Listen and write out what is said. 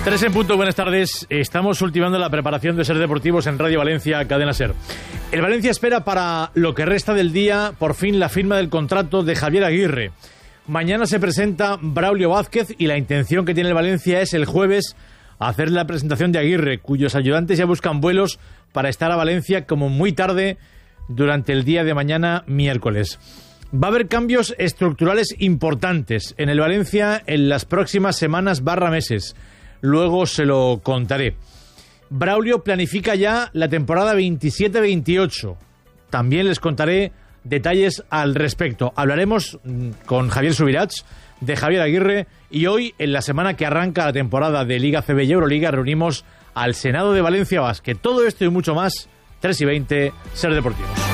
3 en punto, buenas tardes. Estamos ultimando la preparación de Ser Deportivos en Radio Valencia, Cadena Ser. El Valencia espera para lo que resta del día, por fin, la firma del contrato de Javier Aguirre. Mañana se presenta Braulio Vázquez y la intención que tiene el Valencia es el jueves hacer la presentación de Aguirre, cuyos ayudantes ya buscan vuelos para estar a Valencia como muy tarde durante el día de mañana, miércoles. Va a haber cambios estructurales importantes en el Valencia en las próximas semanas / meses. Luego se lo contaré. Braulio planifica ya la temporada 27-28. También les contaré detalles al respecto. Hablaremos con Javier Subirats de Javier Aguirre y hoy, en la semana que arranca la temporada de Liga CB y Euroliga, reunimos al Senado de Valencia Basket. Todo esto y mucho más, 3:20, Ser Deportivos.